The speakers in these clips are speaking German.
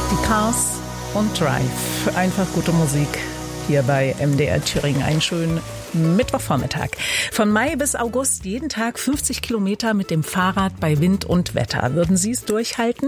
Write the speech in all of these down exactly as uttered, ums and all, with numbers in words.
Die Cars und Drive. Einfach gute Musik hier bei M D R Thüringen. Einen schönen Mittwochvormittag. Von Mai bis August jeden Tag fünfzig Kilometer mit dem Fahrrad bei Wind und Wetter. Würden Sie es durchhalten?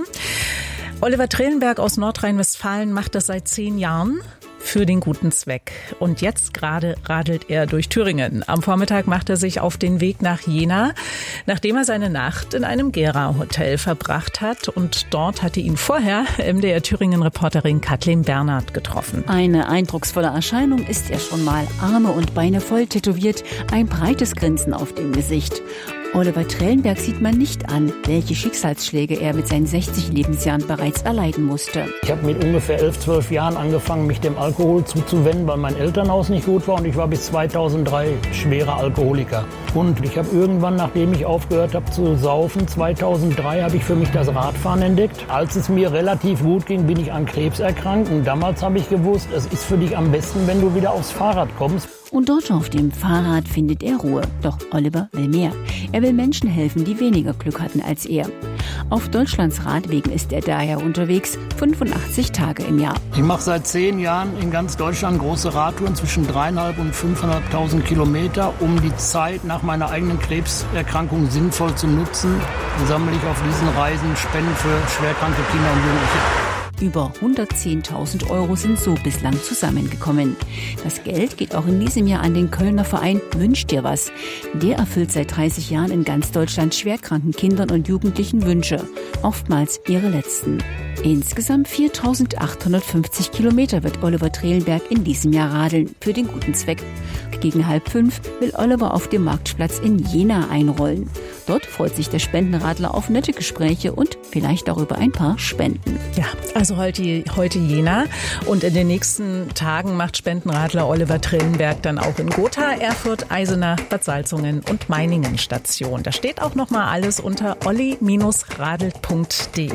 Oliver Trellenberg aus Nordrhein-Westfalen macht das seit zehn Jahren für den guten Zweck. Und jetzt gerade radelt er durch Thüringen. Am Vormittag macht er sich auf den Weg nach Jena, nachdem er seine Nacht in einem Gera-Hotel verbracht hat. Und dort hatte ihn vorher M D R Thüringen-Reporterin Kathleen Bernhard getroffen. Eine eindrucksvolle Erscheinung ist er schon mal. Arme und Beine voll tätowiert, ein breites Grinsen auf dem Gesicht. Oliver Trellenberg sieht man nicht an, welche Schicksalsschläge er mit seinen sechzig Lebensjahren bereits erleiden musste. Ich habe mit ungefähr elf, zwölf Jahren angefangen, mich dem Alkohol zuzuwenden, weil mein Elternhaus nicht gut war, und ich war bis zweitausenddrei schwerer Alkoholiker. Und ich habe irgendwann, nachdem ich aufgehört habe zu saufen, zweitausenddrei habe ich für mich das Radfahren entdeckt. Als es mir relativ gut ging, bin ich an Krebs erkrankt, und damals habe ich gewusst, es ist für dich am besten, wenn du wieder aufs Fahrrad kommst. Und dort auf dem Fahrrad findet er Ruhe. Doch Oliver will mehr. Er will Menschen helfen, die weniger Glück hatten als er. Auf Deutschlands Radwegen ist er daher unterwegs, fünfundachtzig Tage im Jahr. Ich mache seit zehn Jahren in ganz Deutschland große Radtouren zwischen dreieinhalb und fünfhunderttausend Kilometer, um die Zeit nach meiner eigenen Krebserkrankung sinnvoll zu nutzen. Dann sammle ich auf diesen Reisen Spenden für schwerkranke Kinder und Jugendliche. Über hundertzehntausend Euro sind so bislang zusammengekommen. Das Geld geht auch in diesem Jahr an den Kölner Verein Wünsch dir was. Der erfüllt seit dreißig Jahren in ganz Deutschland schwerkranken Kindern und Jugendlichen Wünsche. Oftmals ihre letzten. Insgesamt viertausendachthundertfünfzig Kilometer wird Oliver Trellenberg in diesem Jahr radeln. Für den guten Zweck. Gegen halb fünf will Oliver auf dem Marktplatz in Jena einrollen. Dort freut sich der Spendenradler auf nette Gespräche und vielleicht auch über ein paar Spenden. Ja, also heute, heute Jena. Und in den nächsten Tagen macht Spendenradler Oliver Trellenberg dann auch in Gotha, Erfurt, Eisenach, Bad Salzungen und Meiningen Station. Da steht auch noch mal alles unter olli Bindestrich radelt punkt de.